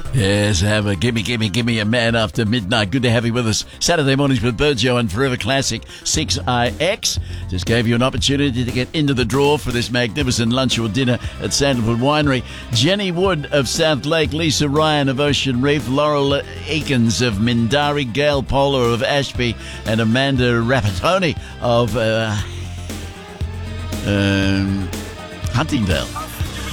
Yes, have a gimme a man after midnight. Good to have you with us. Saturday mornings with Burjo and Forever Classic 6IX. Just gave you an opportunity to get into the draw for this magnificent lunch or dinner at Sandalwood Winery. Jenny Wood of South Lake, Lisa Ryan of Ocean Reef, Laurel Eakins of Mindari, Gail Polar of Ashby, and Amanda Rapatoni of Huntingdale.